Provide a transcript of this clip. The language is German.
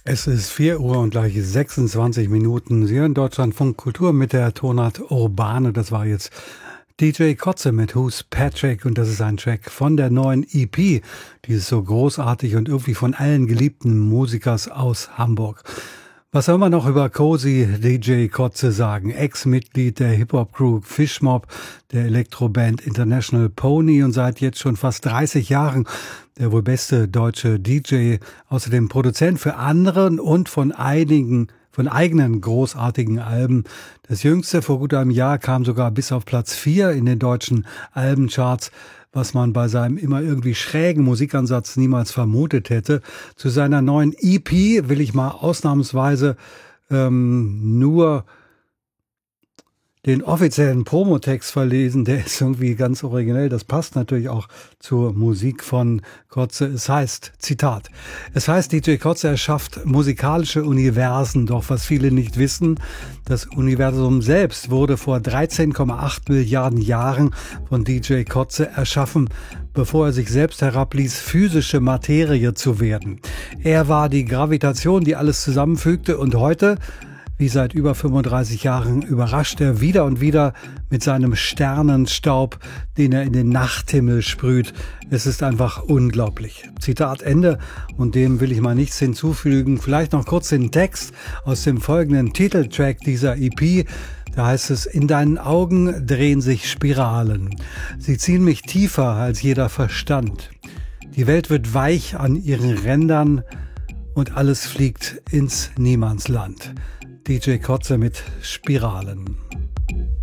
Es ist 4 Uhr und gleich 26 Minuten. Sie hören Deutschlandfunk Kultur mit der Tonart Urbane. Das war jetzt DJ Kotze mit Who's Patrick und das ist ein Track von der neuen EP. Die ist so großartig und irgendwie von allen geliebten Musikers aus Hamburg. Was soll man noch über Cozy DJ Kotze sagen? Ex-Mitglied der Hip-Hop-Crew Fishmob, der Elektroband International Pony und seit jetzt schon fast 30 Jahren der wohl beste deutsche DJ, außerdem Produzent für anderen und von eigenen großartigen Alben. Das jüngste vor gut einem Jahr kam sogar bis auf Platz 4 in den deutschen Albencharts, was man bei seinem immer irgendwie schrägen Musikansatz niemals vermutet hätte. Zu seiner neuen EP will ich mal ausnahmsweise nur den offiziellen Promotext verlesen, der ist irgendwie ganz originell. Das passt natürlich auch zur Musik von Kotze. Es heißt, Zitat, es heißt, DJ Kotze erschafft musikalische Universen, doch was viele nicht wissen, das Universum selbst wurde vor 13,8 Milliarden Jahren von DJ Kotze erschaffen, bevor er sich selbst herabließ, physische Materie zu werden. Er war die Gravitation, die alles zusammenfügte und heute, wie seit über 35 Jahren, überrascht er wieder und wieder mit seinem Sternenstaub, den er in den Nachthimmel sprüht. Es ist einfach unglaublich. Zitat Ende. Und dem will ich mal nichts hinzufügen. Vielleicht noch kurz den Text aus dem folgenden Titeltrack dieser EP. Da heißt es, in deinen Augen drehen sich Spiralen. Sie ziehen mich tiefer als jeder Verstand. Die Welt wird weich an ihren Rändern und alles fliegt ins Niemandsland. DJ Kotze mit Spiralen.